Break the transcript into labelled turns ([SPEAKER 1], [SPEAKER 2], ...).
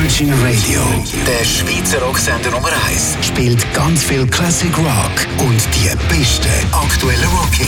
[SPEAKER 1] Virgin Radio.
[SPEAKER 2] Der Schweizer Rocksender Nummer 1
[SPEAKER 1] Spielt ganz viel Classic Rock und die besten aktuellen Rock